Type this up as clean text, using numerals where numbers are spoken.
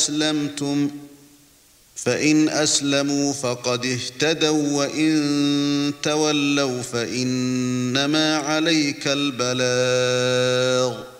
فإن أسلموا فقد اهتدوا وإن تولوا فإنما عليك البلاغ